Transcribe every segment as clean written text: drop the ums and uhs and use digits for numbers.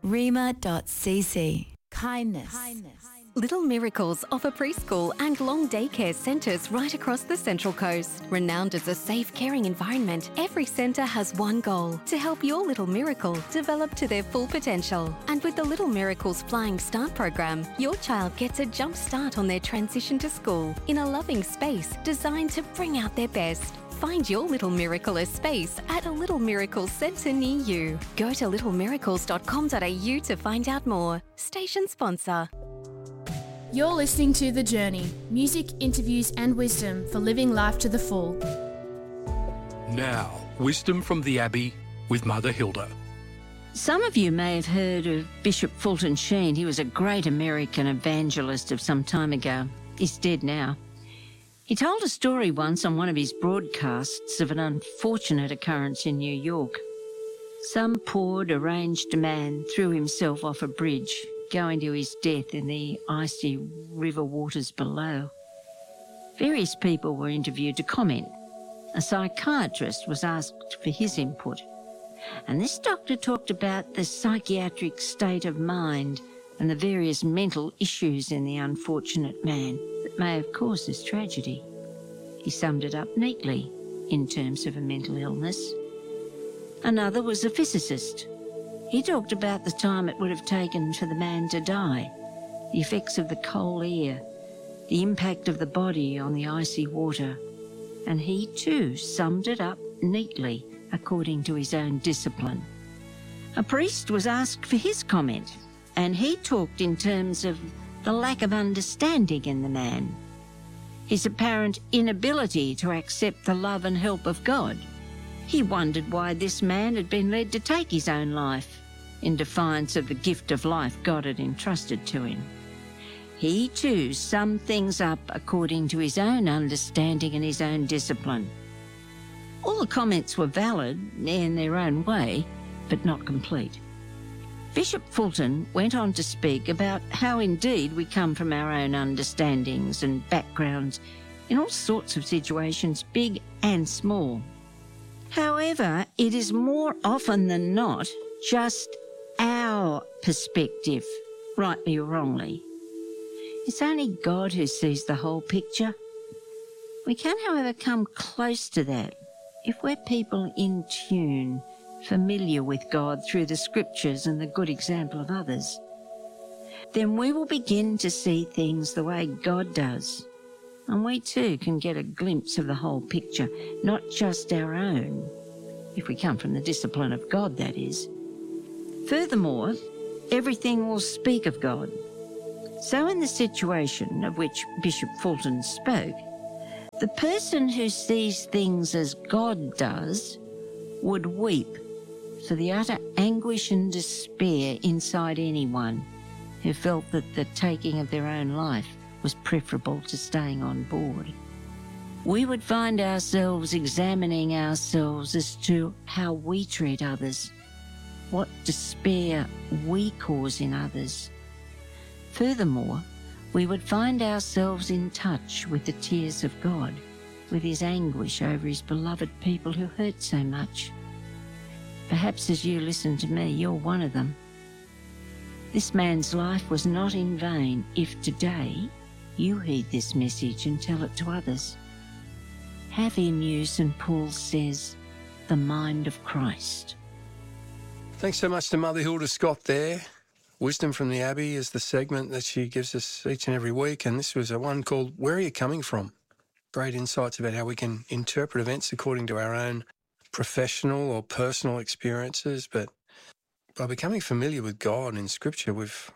Rima.cc. Kindness. Little Miracles offer preschool and long daycare centres right across the Central Coast. Renowned as a safe, caring environment, every centre has one goal: to help your little miracle develop to their full potential. And with the Little Miracles Flying Start program, your child gets a jump start on their transition to school in a loving space designed to bring out their best. Find your Little Miracle space at a Little Miracles centre near you. Go to littlemiracles.com.au to find out more. Station sponsor. You're listening to The Journey, music, interviews and wisdom for living life to the full. Now, wisdom from the Abbey with Mother Hilda. Some of you may have heard of Bishop Fulton Sheen. He was a great American evangelist of some time ago. He's dead now. He told a story once on one of his broadcasts of an unfortunate occurrence in New York. Some poor, deranged man threw himself off a bridge, going to his death in the icy river waters below. Various people were interviewed to comment. A psychiatrist was asked for his input, and this doctor talked about the psychiatric state of mind and the various mental issues in the unfortunate man that may have caused this tragedy. He summed it up neatly in terms of a mental illness. Another was a physicist. He talked about the time it would have taken for the man to die, the effects of the cold air, the impact of the body on the icy water, and he too summed it up neatly according to his own discipline. A priest was asked for his comment, and he talked in terms of the lack of understanding in the man, his apparent inability to accept the love and help of God. He wondered why this man had been led to take his own life, in defiance of the gift of life God had entrusted to him. He too summed things up according to his own understanding and his own discipline. All the comments were valid in their own way, but not complete. Bishop Fulton went on to speak about how indeed we come from our own understandings and backgrounds in all sorts of situations, big and small. However, it is more often than not just our perspective, rightly or wrongly. It's only God who sees the whole picture. We can, however, come close to that if we're people in tune, familiar with God through the scriptures and the good example of others. Then we will begin to see things the way God does, and we too can get a glimpse of the whole picture, not just our own, if we come from the discipline of God, that is. Furthermore, everything will speak of God. So in the situation of which Bishop Fulton spoke, the person who sees things as God does would weep for the utter anguish and despair inside anyone who felt that the taking of their own life was preferable to staying on board. We would find ourselves examining ourselves as to how we treat others, what despair we cause in others. Furthermore, we would find ourselves in touch with the tears of God, with his anguish over his beloved people who hurt so much. Perhaps as you listen to me, you're one of them. This man's life was not in vain if today you heed this message and tell it to others. Have in you, St. Paul says, the mind of Christ. Thanks so much to Mother Hilda Scott there. Wisdom from the Abbey is the segment that she gives us each and every week, and this was a one called Where Are You Coming From? Great insights about how we can interpret events according to our own professional or personal experiences, but by becoming familiar with God in Scripture, we've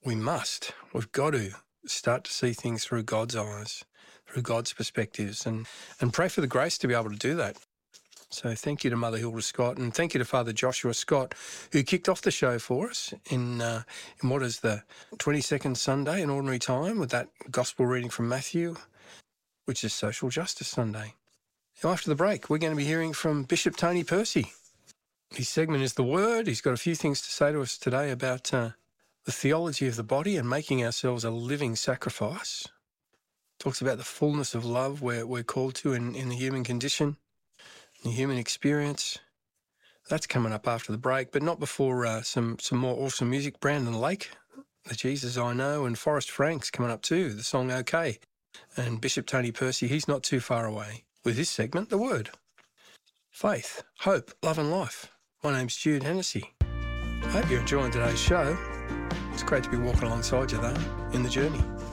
got to start to see things through God's eyes, through God's perspectives, and pray for the grace to be able to do that. So thank you to Mother Hilda Scott, and thank you to Father Joshua Scott, who kicked off the show for us in what is the 22nd Sunday in Ordinary Time with that Gospel reading from Matthew, which is Social Justice Sunday. Now, after the break, we're going to be hearing from Bishop Tony Percy. His segment is The Word. He's got a few things to say to us today about the theology of the body and making ourselves a living sacrifice. Talks about the fullness of love we're called to in the human condition, the human experience. That's coming up after the break, but not before some more awesome music. Brandon Lake, The Jesus I Know, and Forrest Frank's coming up too, the song OK. And Bishop Tony Percy, he's not too far away with his segment, The Word. Faith, hope, love and life. My name's Jude Hennessy. I hope you're enjoying today's show. It's great to be walking alongside you, though, in the journey.